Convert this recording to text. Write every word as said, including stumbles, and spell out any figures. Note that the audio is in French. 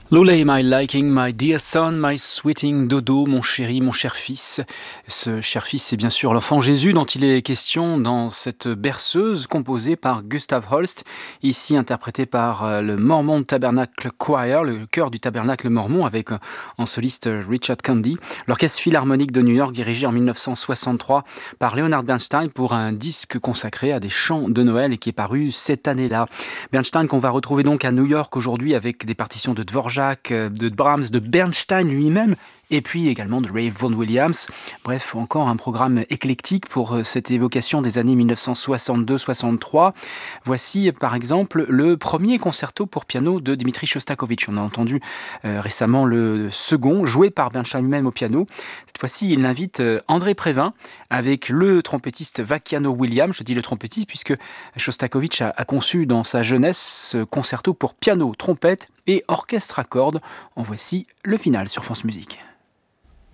Lully, my liking, my dear son, my sweeting dodo, mon chéri, mon cher fils. Ce cher fils, c'est bien sûr l'enfant Jésus dont il est question dans cette berceuse composée par Gustav Holst, ici interprétée par le Mormon Tabernacle Choir, le chœur du Tabernacle Mormon, avec en soliste Richard Candy, l'orchestre philharmonique de New York dirigé en dix-neuf cent soixante-trois par Leonard Bernstein pour un disque consacré à des chants de Noël et qui est paru cette année-là. Bernstein qu'on va retrouver donc à New York aujourd'hui avec des partitions de Dvorak, de Brahms, de Bernstein lui-même, et puis également de Ray Vaughan Williams. Bref, encore un programme éclectique pour cette évocation des années dix-neuf cent soixante-deux soixante-trois. Voici par exemple le premier concerto pour piano de Dmitri Shostakovich. On a entendu euh, récemment le second, joué par Bernstein lui-même au piano. Cette fois-ci, il invite euh, André Prévin avec le trompettiste Vacchiano Williams. Je dis le trompettiste puisque Shostakovich a, a conçu dans sa jeunesse ce concerto pour piano, trompette et orchestre à cordes. En voici le final sur France Musique.